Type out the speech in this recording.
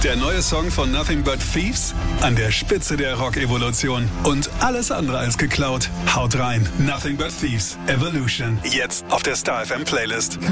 Der neue Song von Nothing But Thieves an der Spitze der Rock-Evolution. Und alles andere als geklaut. Haut rein. Nothing But Thieves. Evolution. Jetzt auf der Star FM Playlist.